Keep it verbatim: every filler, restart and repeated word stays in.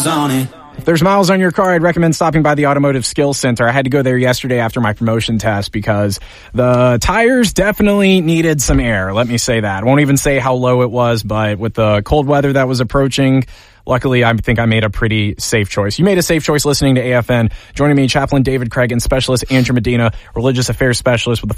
on it. If there's miles on your car, I'd recommend stopping by the Automotive Skills Center. I had to go there yesterday after my promotion test because the tires definitely needed some air. Let me say that. I won't even say how low it was, but with the cold weather that was approaching, luckily, I think I made a pretty safe choice. You made a safe choice listening to A F N. Joining me, Chaplain David Craig and Specialist Andrew Medina, Religious Affairs Specialist with the